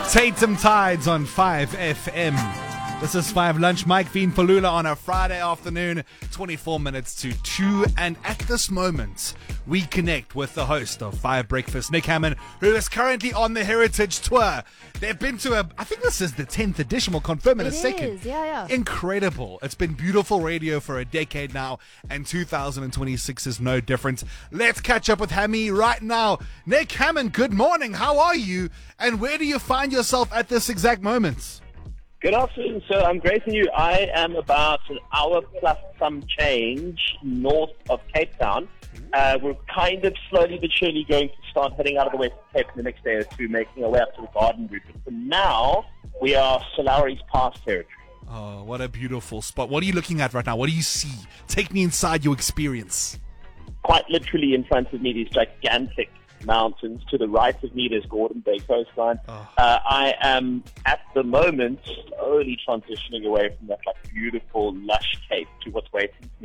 Tatum Tides on 5FM. This is 5 Lunch. Mike Veen Palula on a Friday afternoon, 24 minutes to 2. And at this moment, we connect with the host of 5 Breakfast, Nick Hammond, who is currently on the Heritage Tour. They've been to I think this is the 10th edition. We'll confirm in a second. It is, yeah. Incredible. It's been beautiful radio for a decade now, and 2026 is no different. Let's catch up with Hammy right now. Nick Hammond, good morning. How are you? And where do you find yourself at this exact moment? Good afternoon, sir. I'm gracing you. I am about an hour plus some change north of Cape Town. We're kind of slowly but surely going to start heading out of the West Cape the next day or two, making our way up to the Garden Route. But for now, we are Solari's past territory. Oh, what a beautiful spot. What are you looking at right now? What do you see? Take me inside your experience. Quite literally in front of me, these gigantic mountains. To the right of me, there's Gordon Bay coastline. I am, at the moment, slowly transitioning away from that beautiful, lush Cape to what's waiting